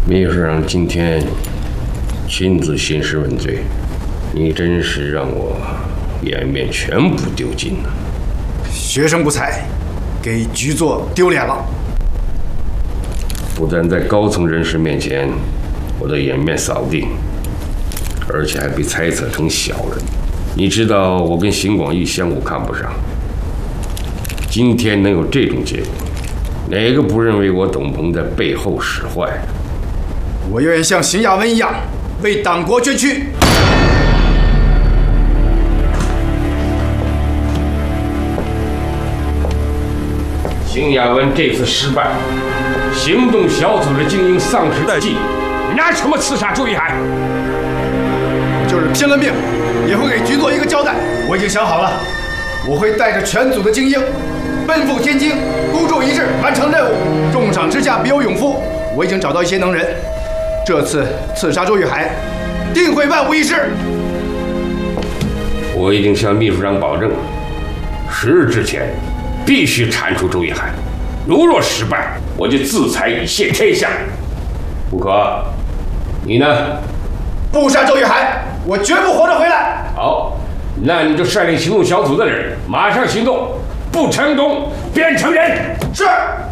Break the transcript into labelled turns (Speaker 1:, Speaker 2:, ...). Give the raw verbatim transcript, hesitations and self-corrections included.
Speaker 1: 秘书长今天亲自兴师问罪，你真是让我颜面全部丢尽了。
Speaker 2: 学生不才，给局座丢脸了。
Speaker 1: 不但在高层人士面前我的颜面扫地，而且还被猜测成小人。你知道我跟邢广义相互看不上，今天能有这种结果，哪个不认为我董鹏在背后使坏？
Speaker 2: 我愿意像邢亚文一样为党国捐躯。
Speaker 1: 邢亚文这次失败，行动小组的精英丧失殆尽，拿什么刺杀周玉海？
Speaker 2: 我就是拼了命也会给局座一个交代。我已经想好了，我会带着全组的精英奔赴天津，孤注一掷完成任务。重赏之下必有勇夫，我已经找到一些能人，这次刺杀周玉海定会万无一失。
Speaker 1: 我已经向秘书长保证，十日之前必须铲除周玉海，如若失败，我就自裁以谢天下。不可，你呢？
Speaker 2: 不杀周玉海，我绝不活着回来。
Speaker 1: 好，那你就率领行动小组的人马上行动，不成功便成仁。
Speaker 2: 是。